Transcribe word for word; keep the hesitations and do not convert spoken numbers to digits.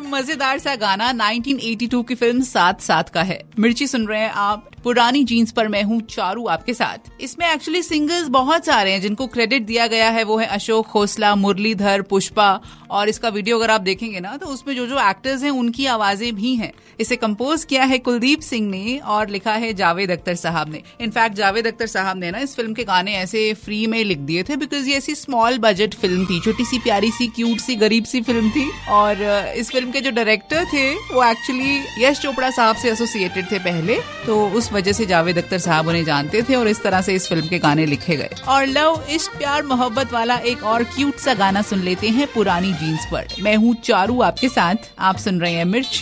मजेदार सा गाना नाइनटीन एटी टू की फिल्म साथ साथ का है। मिर्ची सुन रहे हैं आप, पुरानी जीन्स पर मैं हूँ चारू आपके साथ। इसमें एक्चुअली सिंगर्स बहुत सारे हैं जिनको क्रेडिट दिया गया है, वो है अशोक खोसला, मुरलीधर, पुष्पा। और इसका वीडियो अगर आप देखेंगे ना तो उसमें जो जो एक्टर्स हैं उनकी आवाजें भी हैं। इसे कंपोज किया है कुलदीप सिंह ने और लिखा है जावेद अख्तर साहब ने। इनफैक्ट जावेद अख्तर साहब ने ना इस फिल्म के गाने ऐसे फ्री में लिख दिए थे बिकॉज ये ऐसी स्मॉल बजट फिल्म थी, छोटी सी प्यारी सी क्यूट सी गरीब सी फिल्म थी। और इस फिल्म के जो डायरेक्टर थे वो एक्चुअली यश चोपड़ा साहब से एसोसिएटेड थे पहले, तो उस वजह से जावेद अख्तर साहब उन्हें जानते थे और इस तरह से इस फिल्म के गाने लिखे गए। और लव इश्क प्यार मोहब्बत वाला एक और क्यूट सा गाना सुन लेते हैं पुरानी जीन्स पर। मैं हूँ चारू आपके साथ, आप सुन रहे हैं मिर्च।